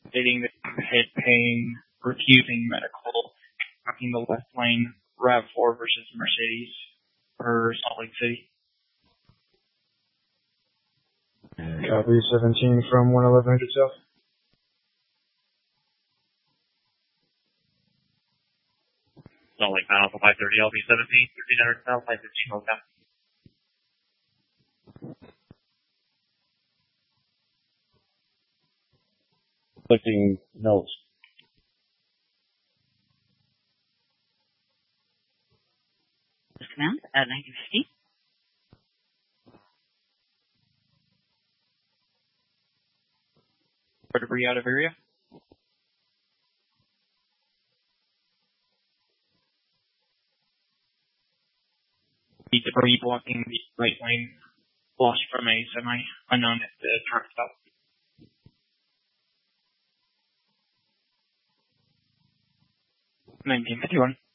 stating that head pain, refusing medical, blocking the left lane, RAV4 versus Mercedes for Salt Lake City. Copy 17 from 1100 South. Salt Lake Mountain Alpha 530 LB 17, 1300 South, 515 hold down. Clicking notes. Command at 1950. Debris out of area. The debris blocking the right lane lost from a semi unknown at the truck stop. 1951.